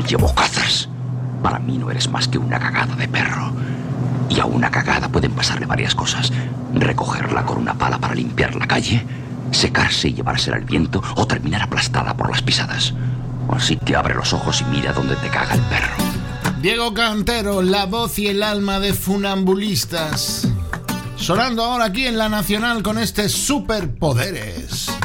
oye, bocazas, para mí no eres más que una cagada de perro. Y a una cagada pueden pasarle varias cosas. Recogerla con una pala para limpiar la calle, secarse y llevársela al viento, o terminar aplastada por las pisadas. Así que abre los ojos y mira dónde te caga el perro. Diego Cantero, la voz y el alma de Funambulistas. Sonando ahora aquí en La Nacional con este Superpoderes.